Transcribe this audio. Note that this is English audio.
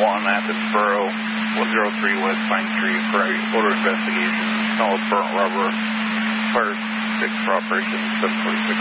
Athens Borough, 103 West Pine Street, for a photo investigation. Call burnt rubber. Fire 6 for operation 746.